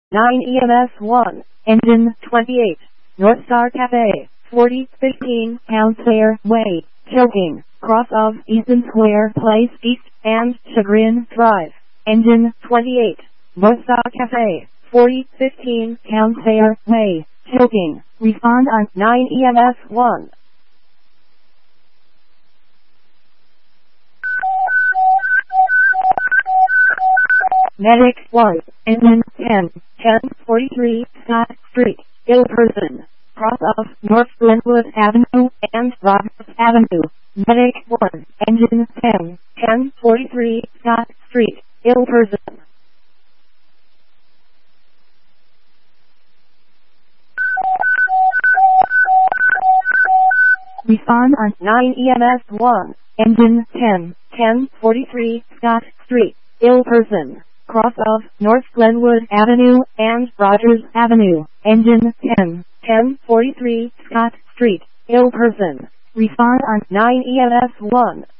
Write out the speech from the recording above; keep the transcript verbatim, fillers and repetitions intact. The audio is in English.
nine E M S one, engine twenty-eight, North Star Cafe, forty fifteen Town Square Way, Choking, cross of Easton Square Place East and Chagrin Drive, engine twenty-eight, North Star Cafe, forty fifteen Town Square Way, Choking, refund on nine E M S one. Medic one, engine ten, ten forty-three Scott Street, ill person, cross of North Glenwood Avenue and Roberts Avenue. Medic one, engine ten, ten forty-three Scott Street, ill person. Respond on nine E M S one, engine ten, ten forty-three Scott Street, ill person, cross of North Glenwood Avenue and Rogers Avenue, engine ten, ten forty-three Scott Street, ill person. Respond on nine E M S one.